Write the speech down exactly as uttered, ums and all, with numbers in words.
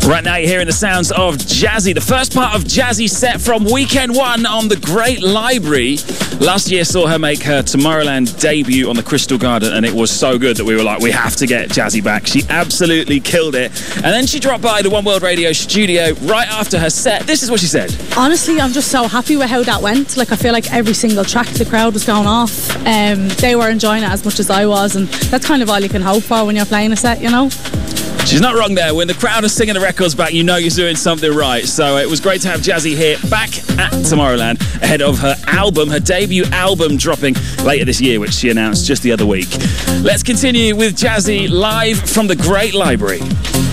Right now you're hearing the sounds of Jazzy, the first part of Jazzy's set from Weekend One on the Great Library. Last year saw her make her Tomorrowland debut on the Crystal Garden, and it was so good that we were like, we have to get Jazzy back. She absolutely killed it. And then she dropped by the One World Radio studio right after her set. This is what she said. Honestly, I'm just so happy with how that went. Like, I feel like every single track the crowd was going off. Um, they were enjoying it as much as I was, and that's kind of all you can hope for when you're playing a set, you know? She's not wrong there. When the crowd are singing the records back, you know you're doing something right. So it was great to have Jazzy here back at Tomorrowland ahead of her album, her debut album dropping later this year, which she announced just the other week. Let's continue with Jazzy live from the Great Library.